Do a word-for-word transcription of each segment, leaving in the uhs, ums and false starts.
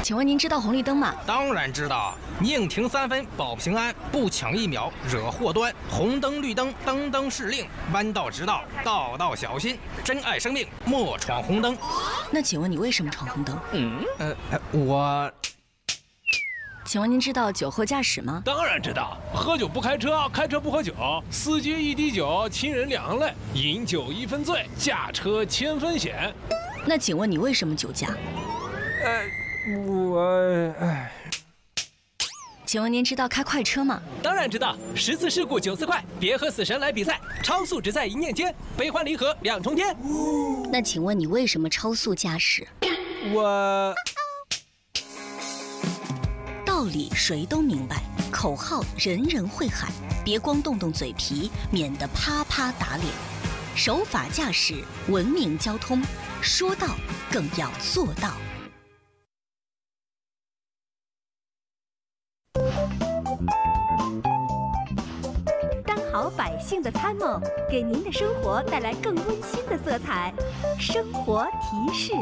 请问您知道红绿灯吗？ 当然知道，宁停三分保平安，不抢一秒惹祸端。红灯绿灯，灯灯是令，弯道直道，道道小心。珍爱生命，莫闯红灯。 那请问你为什么闯红灯？ 嗯，呃，我。 请问您知道酒后驾驶吗？ 当然知道，喝酒不开车，开车不喝酒，司机一滴酒，亲人两行泪，饮酒一分醉，驾车千分险。 那请问你为什么酒驾？ 呃，我哎。 请问您知道开快车吗？ 当然知道，十次事故九次快，别和死神来比赛，超速只在一念间，悲欢离合两重天。 那请问你为什么超速驾驶？ 我。 道理谁都明白，口号人人会喊，别光动动嘴皮，免得啪啪打脸。守法驾驶，文明交通，说到更要做到。 当好百姓的参谋，给您的生活带来更温馨的色彩。生活提示。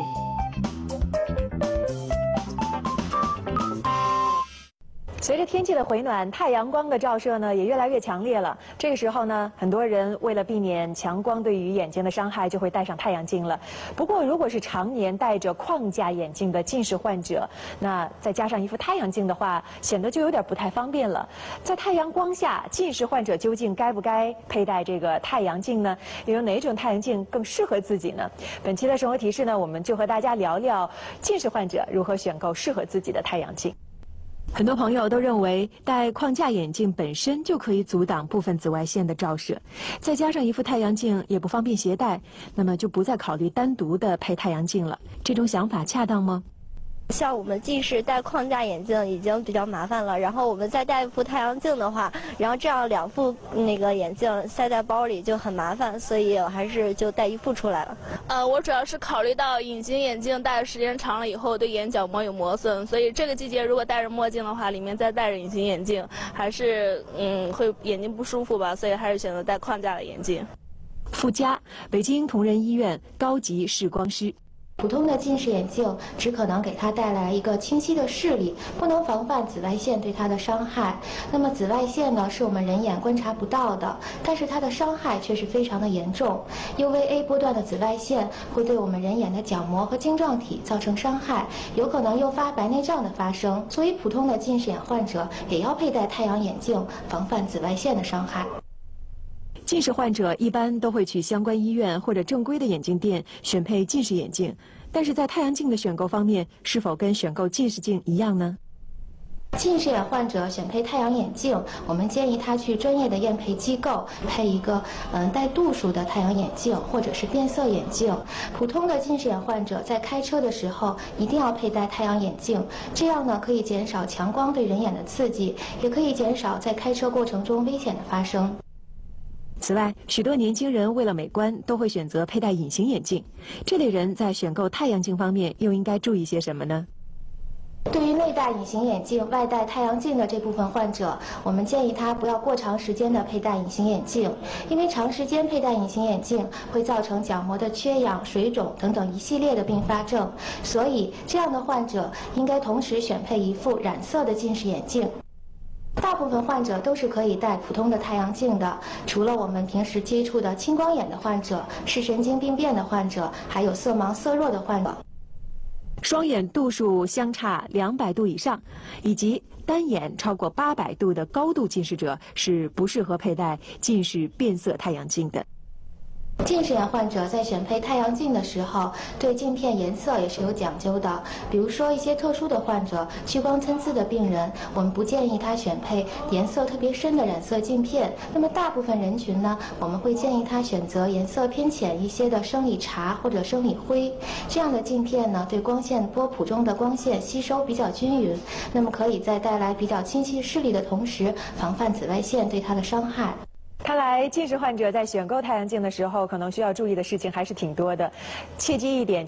随着天气的回暖，太阳光的照射呢也越来越强烈了。这个时候呢，很多人为了避免强光对于眼睛的伤害，就会戴上太阳镜了。不过，如果是常年戴着框架眼镜的近视患者，那再加上一副太阳镜的话，显得就有点不太方便了。在太阳光下，近视患者究竟该不该佩戴这个太阳镜呢？又有哪种太阳镜更适合自己呢？本期的生活提示呢，我们就和大家聊聊近视患者如何选购适合自己的太阳镜。 很多朋友都认为戴框架眼镜本身就可以阻挡部分紫外线的照射，再加上一副太阳镜也不方便携带，那么就不再考虑单独的配太阳镜了。这种想法恰当吗？ 像我们近视戴框架眼镜已经比较麻烦了，然后我们再戴一副太阳镜的话，然后这样两副那个眼镜塞在包里就很麻烦，所以我还是就带一副出来了。 呃，我主要是考虑到隐形眼镜戴的时间长了以后对眼角膜有磨损，所以这个季节如果戴着墨镜的话，里面再戴着隐形眼镜，还是嗯会眼睛不舒服吧，所以还是选择戴框架的眼镜。 傅佳，北京同仁医院高级视光师。 普通的近视眼镜只可能给它带来一个清晰的视力，不能防范紫外线对它的伤害。那么紫外线呢，是我们人眼观察不到的，但是它的伤害却是非常的严重。U V A 波段的紫外线会对我们人眼的角膜和晶状体造成伤害，有可能诱发白内障的发生。所以，普通的近视眼患者也要佩戴太阳眼镜，防范紫外线的伤害。 近视患者一般都会去相关医院或者正规的眼镜店选配近视眼镜，但是在太阳镜的选购方面，是否跟选购近视镜一样呢？ 近视眼患者选配太阳眼镜，我们建议他去专业的验配机构配一个嗯带度数的太阳眼镜或者是变色眼镜。普通的近视眼患者在开车的时候一定要佩戴太阳眼镜，这样呢可以减少强光对人眼的刺激，也可以减少在开车过程中危险的发生。 此外，许多年轻人为了美观，都会选择佩戴隐形眼镜。这类人在选购太阳镜方面，又应该注意些什么呢？ 对于内戴隐形眼镜、外戴太阳镜的这部分患者，我们建议他不要过长时间的佩戴隐形眼镜，因为长时间佩戴隐形眼镜会造成角膜的缺氧、水肿等等一系列的并发症。所以，这样的患者应该同时选配一副染色的近视眼镜。 大部分患者都是可以戴普通的太阳镜的，除了我们平时接触的青光眼的患者、视神经病变的患者，还有色盲色弱的患者。 双眼度数相差两百度以上，以及单眼超过八百度的高度近视者是不适合佩戴近视变色太阳镜的。 近视眼患者在选配太阳镜的时候，对镜片颜色也是有讲究的。比如说一些特殊的患者，屈光参差的病人，我们不建议他选配颜色特别深的染色镜片。那么大部分人群呢，我们会建议他选择颜色偏浅一些的生理茶或者生理灰。这样的镜片呢，对光线波谱中的光线吸收比较均匀，那么可以在带来比较清晰视力的同时，防范紫外线对它的伤害。 看来近视患者在选购太阳镜的时候，可能需要注意的事情还是挺多的。切记一点。